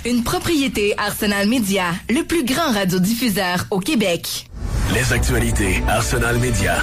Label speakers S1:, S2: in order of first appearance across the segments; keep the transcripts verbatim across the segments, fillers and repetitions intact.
S1: Une propriété Arsenal Média, le plus grand radiodiffuseur au Québec.
S2: Les actualités Arsenal Média.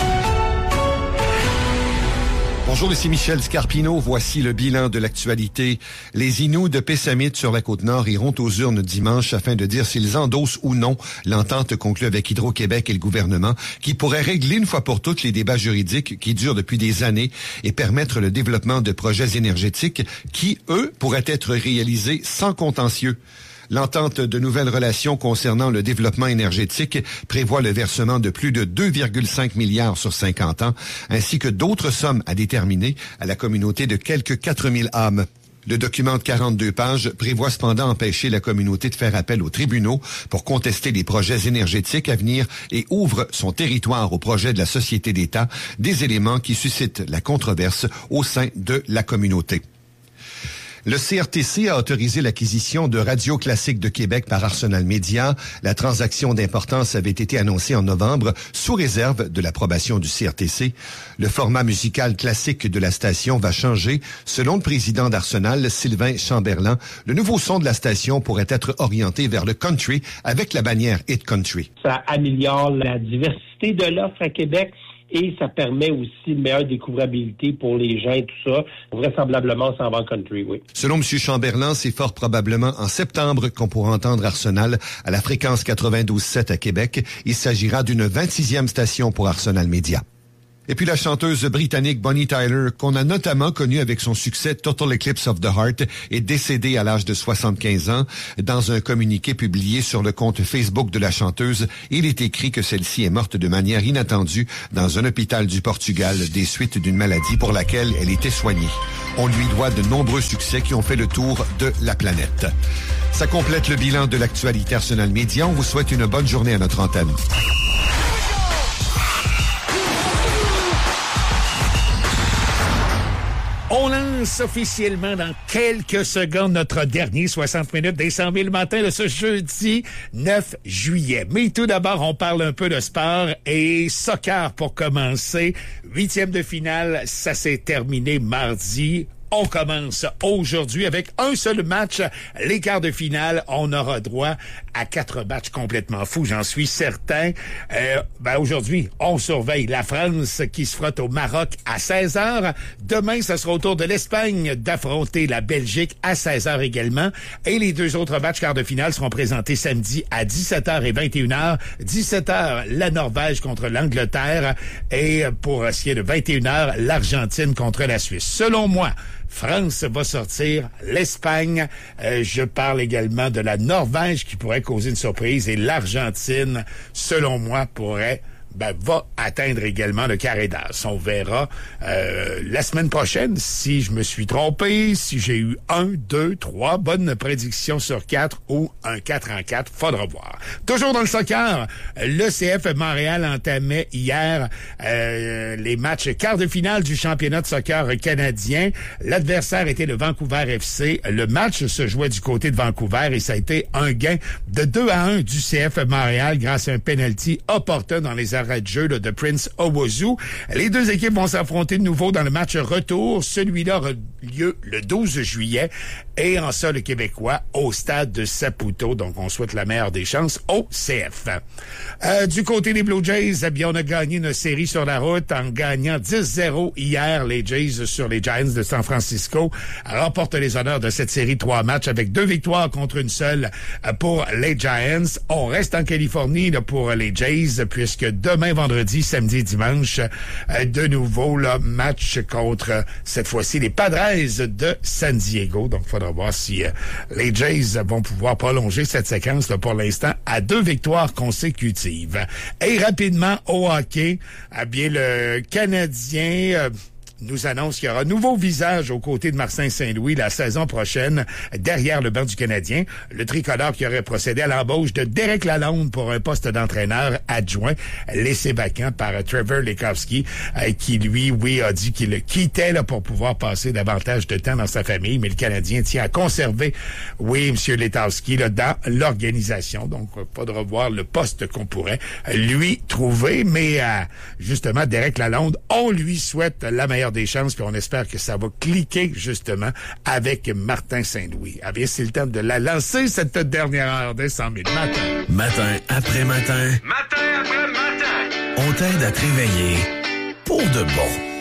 S3: Bonjour, ici Michel Scarpino. Voici le bilan de l'actualité. Les Inuits de Pessamit sur la Côte-Nord iront aux urnes dimanche afin de dire s'ils endossent ou non l'entente conclue avec Hydro-Québec et le gouvernement qui pourrait régler une fois pour toutes les débats juridiques qui durent depuis des années et permettre le développement de projets énergétiques qui, eux, pourraient être réalisés sans contentieux. L'entente de nouvelles relations concernant le développement énergétique prévoit le versement de plus de deux virgule cinq milliards sur cinquante ans, ainsi que d'autres sommes à déterminer à la communauté de quelques quatre mille âmes. Le document de quarante-deux pages prévoit cependant empêcher la communauté de faire appel aux tribunaux pour contester les projets énergétiques à venir et ouvre son territoire au projet de la Société d'État, des éléments qui suscitent la controverse au sein de la communauté. Le C R T C a autorisé l'acquisition de Radio Classique de Québec par Arsenal Média. La transaction d'importance avait été annoncée en novembre sous réserve de l'approbation du C R T C. Le format musical classique de la station va changer. Selon le président d'Arsenal, Sylvain Chamberlain, le nouveau son de la station pourrait être orienté vers le country avec la bannière Hit Country.
S4: Ça améliore la diversité de l'offre à Québec. Et ça permet aussi une meilleure découvrabilité pour les gens et tout ça. Vraisemblablement, ça va en country, oui.
S3: Selon M. Chamberlain, c'est fort probablement en septembre qu'on pourra entendre Arsenal à la fréquence quatre-vingt-douze sept à Québec. Il s'agira d'une vingt-sixième station pour Arsenal Média. Et puis la chanteuse britannique Bonnie Tyler, qu'on a notamment connue avec son succès Total Eclipse of the Heart, est décédée à l'âge de soixante-quinze ans. Dans un communiqué publié sur le compte Facebook de la chanteuse, il est écrit que celle-ci est morte de manière inattendue dans un hôpital du Portugal des suites d'une maladie pour laquelle elle était soignée. On lui doit de nombreux succès qui ont fait le tour de la planète. Ça complète le bilan de l'actualité Arsenal Média. On vous souhaite une bonne journée à notre antenne.
S5: On lance officiellement dans quelques secondes notre dernier soixante minutes des cent mille matins de ce jeudi neuf juillet. Mais tout d'abord, on parle un peu de sport et soccer pour commencer. Huitième de finale, ça s'est terminé mardi. On commence aujourd'hui avec un seul match, les quarts de finale. On aura droit à quatre matchs complètement fous, j'en suis certain. Euh, ben aujourd'hui, on surveille la France qui se frotte au Maroc à seize heures. Demain, ce sera au tour de l'Espagne d'affronter la Belgique à seize heures également. Et les deux autres matchs quarts de finale seront présentés samedi à dix-sept heures et vingt et une heures. dix-sept heures, la Norvège contre l'Angleterre. Et pour ce qui est de vingt et une heures, l'Argentine contre la Suisse. Selon moi, France va sortir, l'Espagne, euh, je parle également de la Norvège qui pourrait causer une surprise et l'Argentine, selon moi, pourrait ben, va atteindre également le carré d'as. On verra euh, la semaine prochaine si je me suis trompé, si j'ai eu un, deux, trois bonnes prédictions sur quatre ou un quatre en quatre. Faudra voir. Toujours dans le soccer, l'E C F Montréal entamait hier euh, les matchs quart de finale du championnat de soccer canadien. L'adversaire était le Vancouver F C. Le match se jouait du côté de Vancouver et ça a été un gain de deux à un du C F Montréal grâce à un penalty opportun dans les arrêts de jeu là, de Prince Owosu. Les deux équipes vont s'affronter de nouveau dans le match retour. Celui-là aura lieu le douze juillet et en sol québécois au stade de Saputo. Donc, on souhaite la meilleure des chances au C F. Euh, du côté des Blue Jays, eh bien, on a gagné une série sur la route en gagnant dix zéro hier. Les Jays sur les Giants de San Francisco remportent les honneurs de cette série de trois matchs avec deux victoires contre une seule pour les Giants. On reste en Californie là, pour les Jays puisque demain, vendredi, samedi et dimanche, euh, de nouveau, là, match contre, cette fois-ci, les Padres de San Diego. Donc, il faudra voir si euh, les Jays vont pouvoir prolonger cette séquence, là, pour l'instant, à deux victoires consécutives. Et rapidement, au hockey, eh bien, le Canadien... Euh, nous annonce qu'il y aura un nouveau visage aux côtés de Martin Saint-Louis la saison prochaine derrière le banc du Canadien. Le tricolore qui aurait procédé à l'embauche de Derek Lalonde pour un poste d'entraîneur adjoint laissé vacant par Trevor Lekowski euh, qui, lui, oui, a dit qu'il le quittait là, pour pouvoir passer davantage de temps dans sa famille. Mais le Canadien tient à conserver, oui, M. Lekowski là, dans l'organisation. Donc, il faudra voir le poste qu'on pourrait lui trouver. Mais euh, justement, Derek Lalonde, on lui souhaite la meilleure meilleure des chances, puis on espère que ça va cliquer, justement, avec Martin Saint-Louis. Ah bien, c'est le temps de la lancer, cette dernière heure des cent mille matins.
S2: Matin après matin.
S6: Matin après matin.
S2: On t'aide à te réveiller pour de bon.